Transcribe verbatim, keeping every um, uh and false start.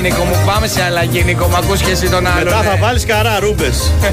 Νίκο μου. Πάμε σε αλλαγή, Νίκο. Μ' ακούς και εσύ τον άλλο. Μετά ναι. θα βάλεις καρά ρούμπες.